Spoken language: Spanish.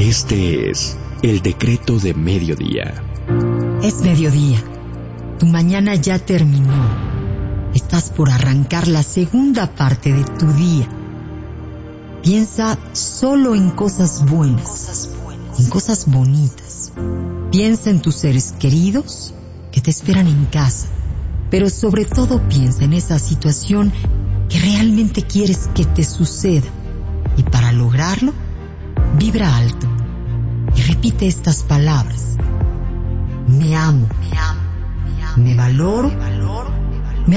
Este es el decreto de mediodía. Es mediodía. Tu mañana ya terminó. Estás por arrancar la segunda parte de tu día. Piensa solo en cosas buenas, en cosas bonitas. Piensa en tus seres queridos que te esperan en casa. Pero sobre todo piensa en esa situación que realmente quieres que te suceda. Y para lograrlo, vibra alto y repite estas palabras. Me amo, me valoro